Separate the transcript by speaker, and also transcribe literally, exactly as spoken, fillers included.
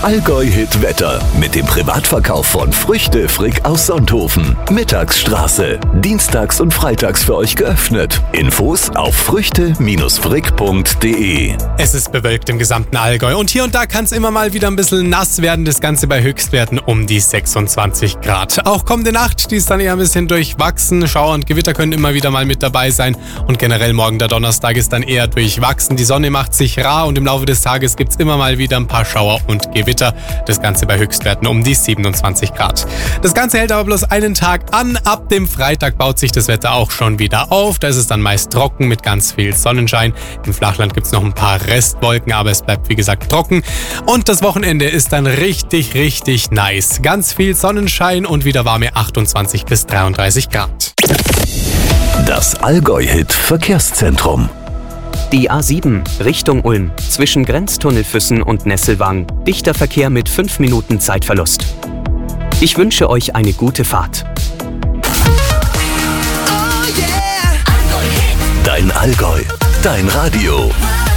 Speaker 1: Allgäu-Hit-Wetter mit dem Privatverkauf von Früchte Frick aus Sonthofen. Mittagsstraße. Dienstags und freitags für euch geöffnet. Infos auf früchte frick punkt de.
Speaker 2: Es ist bewölkt im gesamten Allgäu und hier und da kann es immer mal wieder ein bisschen nass werden. Das Ganze bei Höchstwerten um die sechsundzwanzig Grad. Auch kommende Nacht, die ist dann eher ein bisschen durchwachsen. Schauer und Gewitter können immer wieder mal mit dabei sein. Und generell morgen der Donnerstag ist dann eher durchwachsen. Die Sonne macht sich rar und im Laufe des Tages gibt es immer mal wieder ein paar Schauer und Gewitter. Das Ganze bei Höchstwerten um die siebenundzwanzig Grad. Das Ganze hält aber bloß einen Tag an. Ab dem Freitag baut sich das Wetter auch schon wieder auf. Da ist es dann meist trocken mit ganz viel Sonnenschein. Im Flachland gibt es noch ein paar Restwolken, aber es bleibt wie gesagt trocken. Und das Wochenende ist dann richtig, richtig nice. Ganz viel Sonnenschein und wieder warme achtundzwanzig bis dreiunddreißig Grad.
Speaker 1: Das Allgäu-Hit-Verkehrszentrum.
Speaker 3: Die A sieben Richtung Ulm zwischen Grenztunnelfüssen und Nesselwang. Dichter Verkehr mit fünf Minuten Zeitverlust. Ich wünsche euch eine gute Fahrt.
Speaker 1: Dein Allgäu, dein Radio.